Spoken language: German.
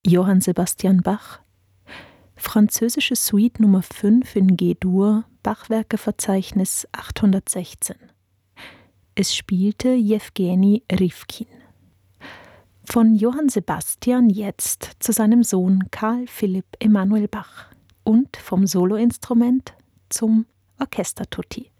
Johann Sebastian Bach. Französische Suite Nummer 5 in G-Dur, Bachwerkeverzeichnis 816. Es spielte Jewgeni Rifkin. Von Johann Sebastian jetzt zu seinem Sohn Karl Philipp Emanuel Bach und vom Soloinstrument zum Orchestertutti.